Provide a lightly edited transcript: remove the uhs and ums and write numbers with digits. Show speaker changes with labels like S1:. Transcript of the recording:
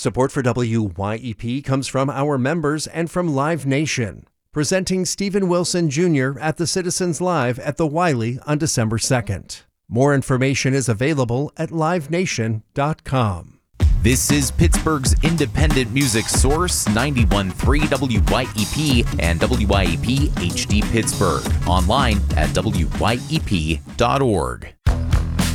S1: Support for WYEP comes from our members and from Live Nation, presenting Stephen Wilson Jr. at the Citizens Live at the Wiley on December 2nd. More information is available at livenation.com.
S2: This is Pittsburgh's independent music source, 91.3 WYEP and WYEP HD Pittsburgh. Online at wyep.org.